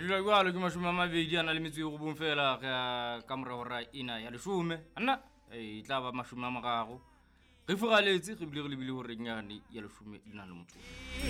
dira jwalo ke mashome a mabedi ana le metso e go bong fela ka morao ra ina ya lesome anna e tla ba mashome a mararo re fugaletse re bile hore nyane ya lesome di na le motho